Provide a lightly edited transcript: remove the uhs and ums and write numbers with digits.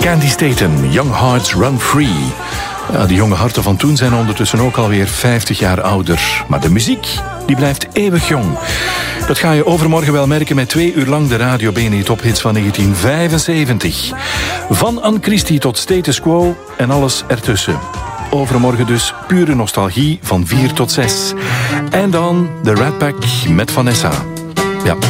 Candy Staten, Young Hearts Run Free. Ja, de jonge harten van toen zijn ondertussen ook alweer 50 jaar ouder. Maar de muziek, die blijft eeuwig jong. Dat ga je overmorgen wel merken met 2 uur lang de Radio BNE Tophits van 1975. Van Anne Christie tot Status Quo en alles ertussen. Overmorgen dus pure nostalgie van 4 tot 6. En dan de Rat Pack met Vanessa. Ja,